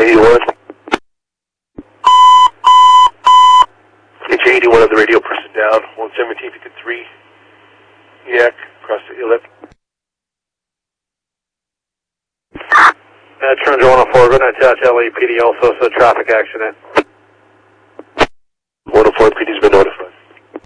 CJ81. CJ81 on the radio, person down, 11753, EAC, across the ellipse. Transit 104, go ahead and attach LAPD, also traffic accident. 104 PD's been notified.